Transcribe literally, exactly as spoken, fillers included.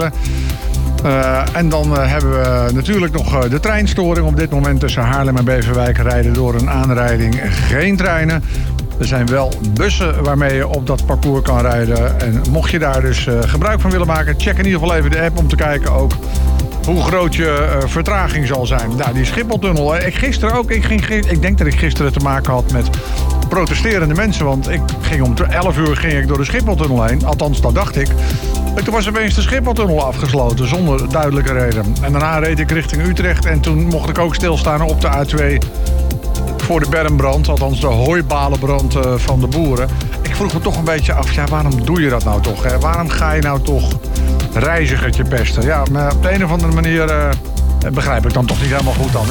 file. Uh, en dan uh, hebben we natuurlijk nog uh, de treinstoring. Op dit moment tussen Haarlem en Beverwijk rijden door een aanrijding geen treinen. Er zijn wel bussen waarmee je op dat parcours kan rijden. En mocht je daar dus uh, gebruik van willen maken, check in ieder geval even de app om te kijken ook hoe groot je uh, vertraging zal zijn. Nou, die Schipholtunnel. Ik gisteren ook. Ik, ging, ik denk dat ik gisteren te maken had met protesterende mensen. Want ik ging om elf uur ging ik door de Schipholtunnel heen. Althans, dat dacht ik. En toen was opeens de Schipholtunnel afgesloten, zonder duidelijke reden. En daarna reed ik richting Utrecht. En toen mocht ik ook stilstaan op de A twee voor de bermbrand. Althans, de hooibalenbrand uh, van de boeren. Ik vroeg me toch een beetje af, ja, waarom doe je dat nou toch? Hè? Waarom ga je nou toch reizigertje pesten? Ja, maar op de een of andere manier uh, begrijp ik dan toch niet helemaal goed dan.